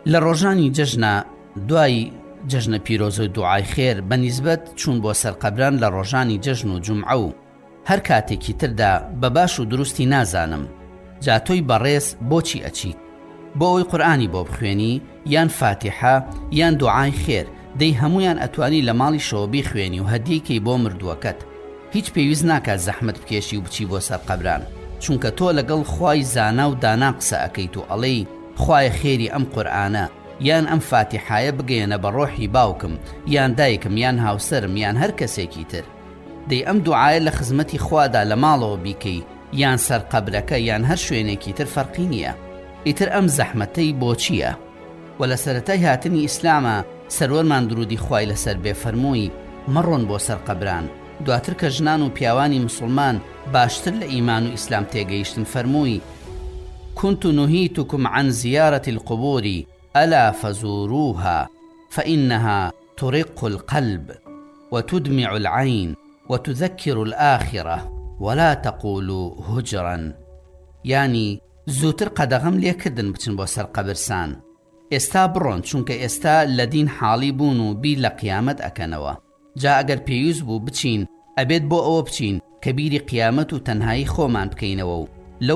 لە ڕۆژانی جەژنە دوای جەژنە پیرۆزە و دوعای خێر بە نیسبەت چوون بۆ سەرقەبران لە ڕۆژانی جەژن و جومعە و هەر کاتێکی تردا بە باش و دروستی نازانم جا تۆی بەڕێز بۆچی ئەچیت؟ بۆ ئەوەی قورئانی بۆ بخوێنی یان فاتحە یان دوعای خێر دەی هەمویان ئەتوانی لە ماڵی شەوە بیخوێنی و هەدیەکەی بۆ مردووەکەت. هیچ پێویست ناکات زەحمت بکێشی و بچی بۆ سەرقەبران، چونکە تۆ لەگەڵ خوای زانا و دانا قسە ئەکەیت و ئەڵێی خوایە خێری ئەم قورئانە یان ئەم فاتحایە بگەێنە بە ڕۆحی باوکم یان دایکم یان هاوسەرم یان هەر کەسێکی تر. دەی ئەم دوعایە لە خزمەتی خوادا لە ماڵەوە بیکەی یان سەرقەبرەکە یان هەر شوێنێکی تر فەرقی نییە. ئیتر ئەم زەحمەتەی بۆ چییە؟ و لە سەرەتای هاتنی ئیسلامە سەروەرمان درودی خوای لەسەر بێ فەرمووی مەڕۆن بۆ سەرقەبران. دواتر کە ژنان و پیاوانی مسلمان باشتر لە ئیمان و ئیسلام تێگەیشتن فەرمووی كنت نهيتكم عن زيارة القبور ألا فزوروها فإنها ترق القلب وتدمع العين وتذكر الآخرة ولا تقولوا هجرا. يعني زووتر قەدەغەم لێکردن بچن بۆ سەرقەبرسان. ئێستا بڕۆن چونکە ئێستا لە دین حاڵی بوون و بیر لە قیامەت ئەکەنەوە. جا ئەگەر پێویست بوو بچین ئەبێت بۆ ئەوە بچین کە بیری قیامەت و تەنهایی خۆمان بکەینەوە و